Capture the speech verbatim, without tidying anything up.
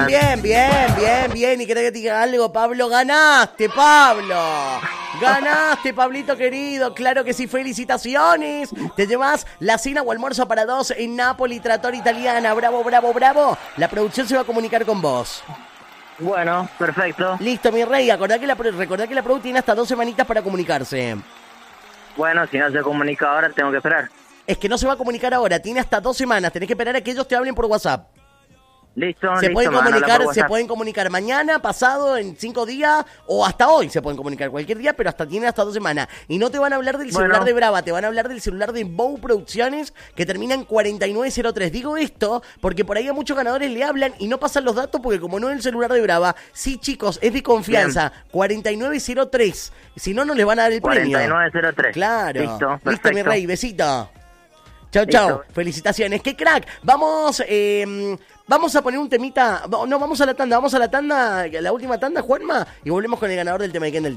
bien, bien, bien, bien. Y querés que te diga algo, Pablo. Ganaste, Pablo. Ganaste, Pablito querido. Claro que sí, felicitaciones. Te llevas la cena o almuerzo para dos en Napoli, Trattoria Italiana. Bravo, bravo, bravo. La producción se va a comunicar con vos. Bueno, perfecto. Listo, mi rey. Acordá que la, recordá que la Pro tiene hasta dos semanitas para comunicarse. Bueno, si no se comunica ahora, tengo que esperar. Es que no se va a comunicar ahora. Tiene hasta dos semanas. Tenés que esperar a que ellos te hablen por WhatsApp. Listo, se listo. Pueden man, comunicar, se pueden comunicar mañana, pasado, en cinco días o hasta hoy se pueden comunicar cualquier día, pero hasta tiene hasta dos semanas. Y no te van a hablar del celular bueno. de Brava, te van a hablar del celular de Bow Producciones que termina en cuarenta y nueve cero tres. Digo esto porque por ahí a muchos ganadores le hablan y no pasan los datos porque como no es el celular de Brava, sí chicos, es de confianza. Bien. cuarenta y nueve cero tres. Si no, no les van a dar el premio. cuarenta y nueve cero tres. Claro. Listo, listo mi rey, besito. Chau, chau. Felicitaciones. ¡Qué crack! Vamos, eh, vamos a poner un temita. No, vamos a la tanda. Vamos a la tanda, la última tanda, Juanma. Y volvemos con el ganador del tema de Ken del